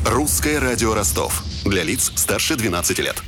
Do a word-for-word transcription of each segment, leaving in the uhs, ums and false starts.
Русское радио Ростов. Для лиц старше двенадцати лет.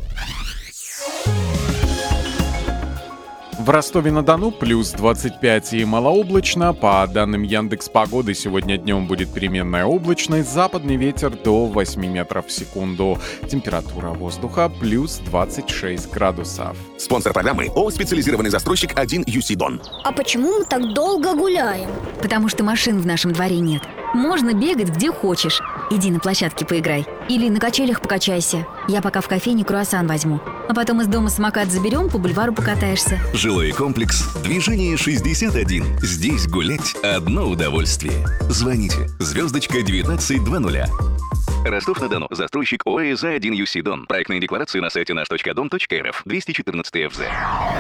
В Ростове-на-Дону плюс двадцать пять и малооблачно. По данным Яндекс.Погоды, сегодня днем будет переменная облачность, западный ветер до восьми метров в секунду. Температура воздуха плюс двадцать шесть градусов. Спонсор программы ООО «Специализированный застройщик один ю си Дон». А почему мы так долго гуляем? Потому что машин в нашем дворе нет. Можно бегать где хочешь. Иди на площадке поиграй. Или на качелях покачайся. Я пока в кофейне круассан возьму. А потом из дома самокат заберем, по бульвару покатаешься. Жилой комплекс «Движение шестьдесят один». Здесь гулять – одно удовольствие. Звоните. Звездочка девятнадцать двадцать. Ростов-на-Дону. Застройщик ООО «За один ю си Дон». Проектные декларации на сайте наш точка дом точка эр эф. двести четырнадцать эф зэ.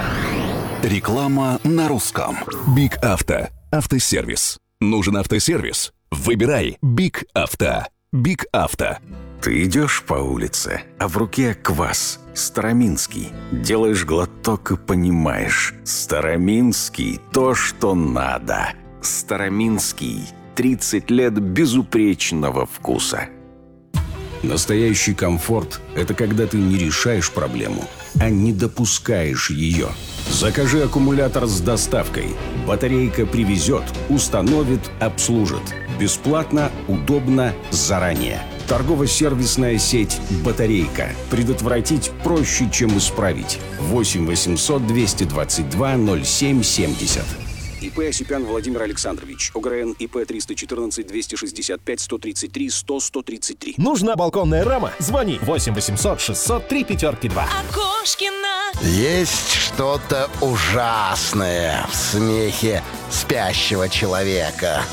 Реклама на русском. Биг Авто. Автосервис. Нужен автосервис? Выбирай Биг Авто. Биг Авто. Ты идешь по улице, а в руке квас. Староминский. Делаешь глоток и понимаешь. Староминский – то, что надо. Староминский. тридцать лет безупречного вкуса. Настоящий комфорт – это когда ты не решаешь проблему, а не допускаешь ее. Закажи аккумулятор с доставкой. Батарейка привезет, установит, обслужит. Бесплатно, удобно, заранее. Торгово-сервисная сеть «Батарейка». Предотвратить проще, чем исправить. восемь восемьсот двести двадцать два ноль семь семьдесят. ИП Осипян Владимир Александрович. ОГРН ИП триста четырнадцать двести шестьдесят пять сто тридцать три сто сто тридцать три. Нужна балконная рама? Звони восемь восемьсот шестьсот три пятерки два. Окошкина. Есть что-то ужасное в смехе спящего человека.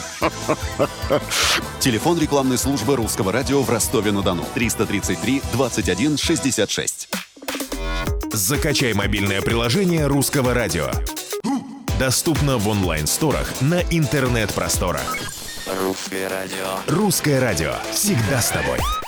Телефон рекламной службы Русского радио в Ростове-на-Дону. триста тридцать три двадцать один шестьдесят шесть. Закачай мобильное приложение Русского радио. Доступно в онлайн-сторах на интернет-просторах. Русское радио. Русское радио. Всегда с тобой.